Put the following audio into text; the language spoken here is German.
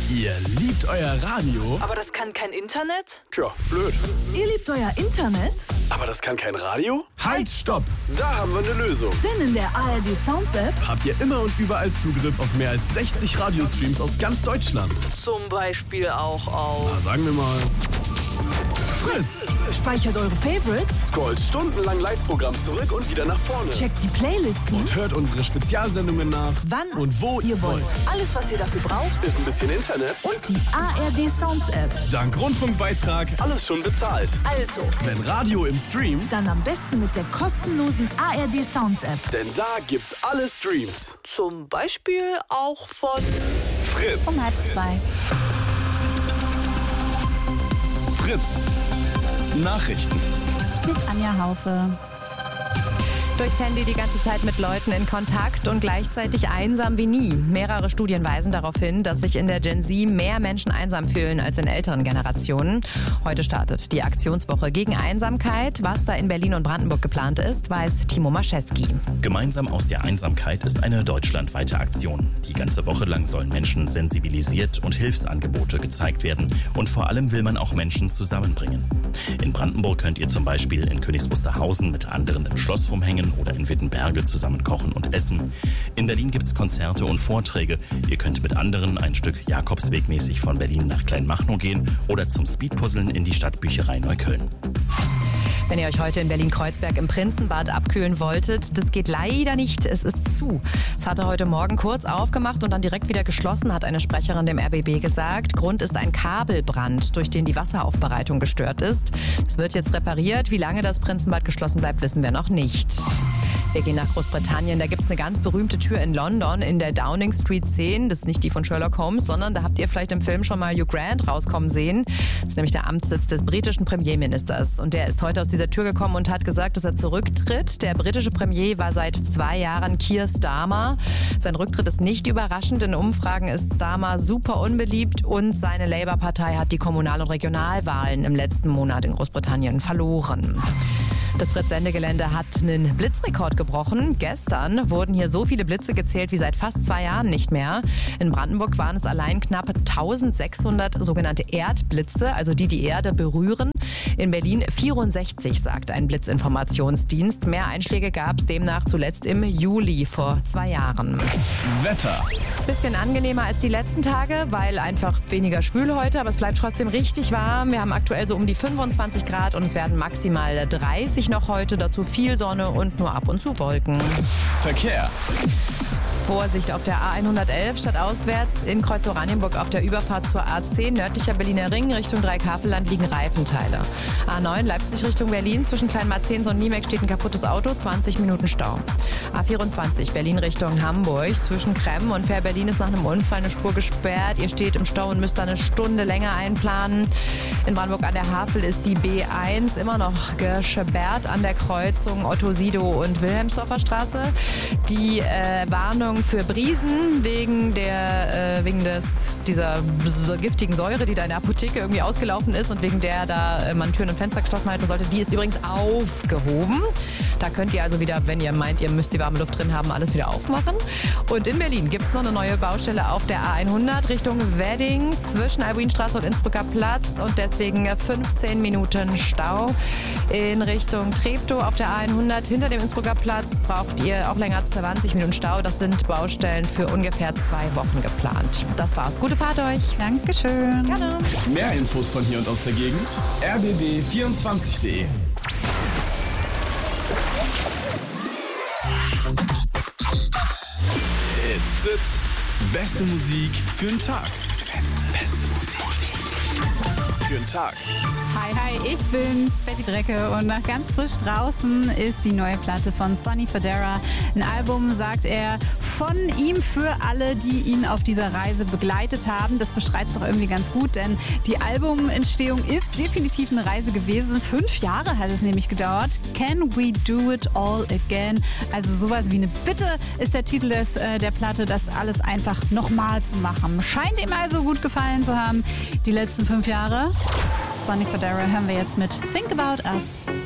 Ihr liebt euer Radio? Aber das kann kein Internet? Tja, blöd. Ihr liebt euer Internet? Aber das kann kein Radio? Halt, stopp! Da haben wir eine Lösung. Denn in der ARD Sounds App Habt ihr immer und überall Zugriff auf mehr als 60 Radiostreams aus ganz Deutschland. zum Beispiel auch auf Na, sagen wir mal Fritz. speichert eure Favorites, Scrollt stundenlang Live-Programm zurück und wieder nach vorne. checkt die Playlisten, Und hört unsere Spezialsendungen nach, wann und wo ihr wollt. Alles, was ihr dafür braucht Ist ein bisschen Internet und die ARD Sounds App. dank Rundfunkbeitrag alles schon bezahlt. Also, Wenn Radio im Stream, dann am besten mit der kostenlosen ARD Sounds App. denn da gibt's alle Streams. Zum Beispiel auch von Fritz. 1:30. Fritz. Nachrichten. Mit Anja Haufe. Durchs Handy die ganze Zeit mit Leuten in Kontakt und gleichzeitig einsam wie nie. Mehrere Studien weisen darauf hin, dass sich in der Gen Z mehr Menschen einsam fühlen als in älteren Generationen. Heute startet die Aktionswoche gegen Einsamkeit. Was da in Berlin und Brandenburg geplant ist, weiß Timo Maschewski. Gemeinsam aus der Einsamkeit ist eine deutschlandweite Aktion. Die ganze Woche lang sollen Menschen sensibilisiert und Hilfsangebote gezeigt werden. Und vor allem will man auch Menschen zusammenbringen. In Brandenburg könnt ihr zum Beispiel in Königs Wusterhausen mit anderen im Schloss rumhängen oder in Wittenberge zusammen kochen und essen. In Berlin gibt's Konzerte und Vorträge. Ihr könnt mit anderen ein Stück Jakobsweg-mäßig von Berlin nach Kleinmachnow gehen oder zum Speedpuzzeln in die Stadtbücherei Neukölln. Wenn ihr euch heute in Berlin-Kreuzberg im Prinzenbad abkühlen wolltet, das geht leider nicht. Es ist zu. Es hatte heute Morgen kurz aufgemacht und dann direkt wieder geschlossen, hat eine Sprecherin dem RBB gesagt. Grund ist ein Kabelbrand, durch den die Wasseraufbereitung gestört ist. Es wird jetzt repariert. Wie lange das Prinzenbad geschlossen bleibt, wissen wir noch nicht. Wir gehen nach Großbritannien. Da gibt es eine ganz berühmte Tür in London in der Downing Street 10. Das ist nicht die von Sherlock Holmes, sondern da habt ihr vielleicht im Film schon mal Hugh Grant rauskommen sehen. Das ist nämlich der Amtssitz des britischen Premierministers. Und der ist heute aus dieser Tür gekommen und hat gesagt, dass er zurücktritt. Der britische Premier war seit 2 Jahren Keir Starmer. Sein Rücktritt ist nicht überraschend. In Umfragen ist Starmer super unbeliebt und seine Labour-Partei hat die Kommunal- und Regionalwahlen im letzten Monat in Großbritannien verloren. Das Fritz-Sendegelände hat einen Blitzrekord gebrochen. Gestern wurden hier so viele Blitze gezählt wie seit fast 2 Jahren nicht mehr. In Brandenburg waren es allein knapp 1600 sogenannte Erdblitze, also die Erde berühren. In Berlin 64, sagt ein Blitzinformationsdienst. Mehr Einschläge gab es demnach zuletzt im Juli vor 2 Jahren. Wetter. Bisschen angenehmer als die letzten Tage, weil einfach weniger schwül heute, aber es bleibt trotzdem richtig warm. Wir haben aktuell so um die 25 Grad und es werden maximal 30 noch heute. Dazu viel Sonne und nur ab und zu Wolken. Verkehr. Vorsicht auf der A111 stadtauswärts in Kreuz-Oranienburg auf der Überfahrt zur A10 nördlicher Berliner Ring Richtung Dreieckhavelland liegen Reifenteile. A9 Leipzig Richtung Berlin zwischen Kleinmarzens und Niemek steht ein kaputtes Auto, 20 Minuten Stau. A24 Berlin Richtung Hamburg zwischen Kremmen und Fähr-Berlin ist nach einem Unfall eine Spur gesperrt. Ihr steht im Stau und müsst da eine Stunde länger einplanen. In Brandenburg an der Havel ist die B1 immer noch gesperrt an der Kreuzung Otto-Sido und Wilhelmsdorfer Straße. Die Warnung für Briesen wegen dieser giftigen Säure, die da in der Apotheke irgendwie ausgelaufen ist und wegen der da man Türen und Fenster geschlossen halten sollte, die ist übrigens aufgehoben. Da könnt ihr also wieder, wenn ihr meint, ihr müsst die warme Luft drin haben, alles wieder aufmachen. Und in Berlin gibt es noch eine neue Baustelle auf der A100 Richtung Wedding zwischen Albuinstraße und Innsbrucker Platz und deswegen 15 Minuten Stau. In Richtung Treptow auf der A100 hinter dem Innsbrucker Platz braucht ihr auch länger als 20 Minuten Stau. Das sind Baustellen für ungefähr 2 Wochen geplant. Das war's. Gute Fahrt euch. Dankeschön. Gerne. Mehr Infos von hier und aus der Gegend. rbb24.de. It's Fritz. Beste Musik für den Tag. Beste Musik für den Tag. Hi, ich bin's, Betty Drecke und noch ganz frisch draußen ist die neue Platte von Sonny Fodera. Ein Album, sagt er, von ihm für alle, die ihn auf dieser Reise begleitet haben. Das beschreibt es auch irgendwie ganz gut, denn die Albumentstehung ist definitiv eine Reise gewesen. 5 Jahre hat es nämlich gedauert. Can we do it all again? Also sowas wie eine Bitte ist der Titel der Platte, das alles einfach nochmal zu machen. Scheint ihm also gut gefallen zu haben, die letzten 5 Jahre. Sonny Fodera hören wir jetzt mit Think About Us.